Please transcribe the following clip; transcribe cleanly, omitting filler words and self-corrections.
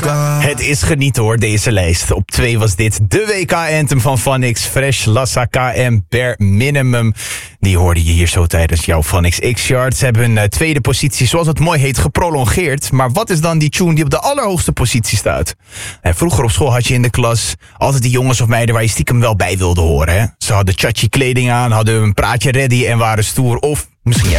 Het is genieten hoor, deze lijst. Op 2 was dit de WK-anthem van Phonix. Fresh, Lassa, KM, Bare Minimum. Die hoorde je hier zo tijdens jouw Phonix X-Chart. Ze hebben hun tweede positie, zoals het mooi heet, geprolongeerd. Maar wat is dan die tune die op de allerhoogste positie staat? Vroeger op school had je in de klas altijd die jongens of meiden waar je stiekem wel bij wilde horen. Hè? Ze hadden chachi kleding aan, hadden een praatje ready en waren stoer. Of misschien